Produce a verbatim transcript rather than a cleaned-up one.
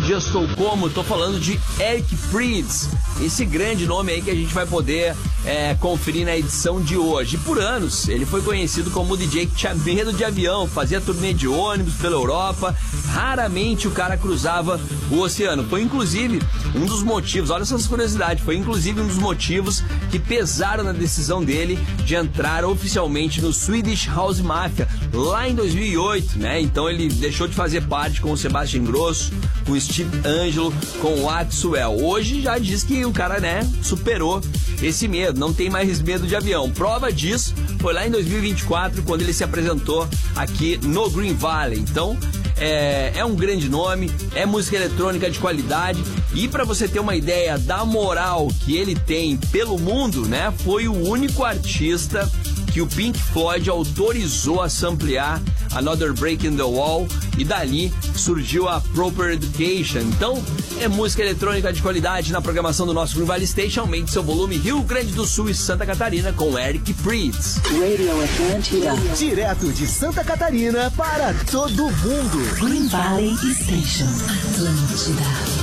Já estou como? Tô falando de Eric Prydz, esse grande nome aí que a gente vai poder é, conferir na edição de hoje. Por anos, ele foi conhecido como o D J que tinha medo de avião, fazia turnê de ônibus pela Europa, raramente o cara cruzava o oceano. Foi inclusive um dos motivos, olha essas curiosidades, foi inclusive um dos motivos que pesaram na decisão dele de entrar oficialmente no Swedish House Mafia, lá em dois mil e oito, né? Então ele deixou de fazer parte com o Sebastian Ingrosso, com o Steve Angelo, com o Axwell. Hoje já diz que o cara, né, superou esse medo, não tem mais medo de avião. Prova disso foi lá em dois mil e vinte e quatro, quando ele se apresentou aqui no Green Valley. Então, é, é um grande nome, é música eletrônica de qualidade, e para você ter uma ideia da moral que ele tem pelo mundo, né, foi o único artista que o Pink Floyd autorizou a samplear Another Break in the Wall, e dali surgiu a Proper Education. Então, é música eletrônica de qualidade na programação do nosso Green Valley Station. Aumente seu volume, Rio Grande do Sul e Santa Catarina, com Eric Prydz. Radio Atlântida. Direto de Santa Catarina para todo mundo. Green Valley Station, Atlântida.